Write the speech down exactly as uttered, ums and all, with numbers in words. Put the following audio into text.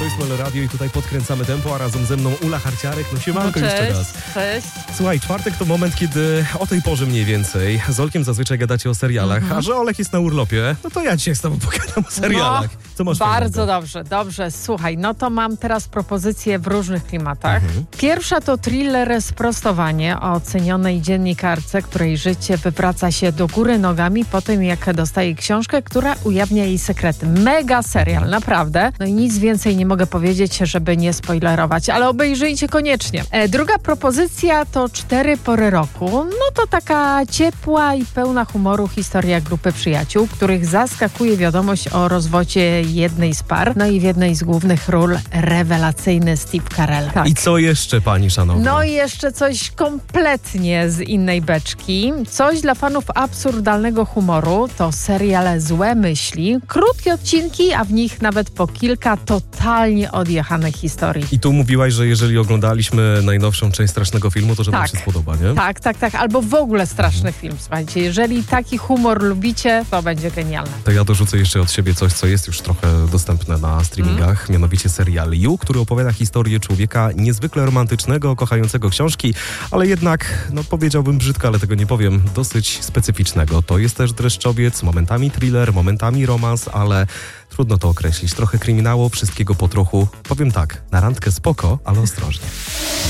To jest Melo Radio i tutaj podkręcamy tempo, a razem ze mną Ula Harciarek. No siemanko no, jeszcze raz. Cześć. Słuchaj, czwartek to moment, kiedy o tej porze mniej więcej z Olkiem zazwyczaj gadacie o serialach, mm-hmm. a że Olek jest na urlopie, no to ja dzisiaj z tobą pogadam o serialach. No, Co masz bardzo fajnego? dobrze, dobrze. Słuchaj, no to mam teraz propozycje w różnych klimatach. Mhm. Pierwsza to thriller Sprostowanie o cenionej dziennikarce, której życie wywraca się do góry nogami po tym, jak dostaje książkę, która ujawnia jej sekrety. Mega serial, naprawdę. No i nic więcej nie mogę powiedzieć, żeby nie spoilerować, ale obejrzyjcie koniecznie. E, druga propozycja to Cztery pory roku. No to taka ciepła i pełna humoru historia grupy przyjaciół, których zaskakuje wiadomość o rozwodzie jednej z par. No i w jednej z głównych ról rewelacyjny Steve Carell. Tak. I co jeszcze, pani szanowna? No i jeszcze coś kompletnie z innej beczki. Coś dla fanów absurdalnego humoru. To serial Złe myśli. Krótkie odcinki, a w nich nawet po kilka totalnie odjechanych historii. I tu mówiłaś, że jeżeli oglądaliśmy najnowszą część Strasznego Filmu, to że tak. nam się spodoba, nie? Tak, tak, tak. Albo w ogóle straszny mhm. film, słuchajcie. Jeżeli taki humor lubicie, to będzie genialne. To ja dorzucę jeszcze od siebie coś, co jest już trochę dostępne na streamingach, mm. mianowicie serial You, który opowiada historię człowieka niezwykle romantycznego, kochającego książki, ale jednak, no powiedziałbym brzydko, ale tego nie powiem, dosyć specyficznego. To jest też dreszczowiec, momentami thriller, momentami romans, ale trudno to określić. Trochę kryminału, wszystkiego po trochu. Powiem tak, na randkę spoko, ale ostrożnie.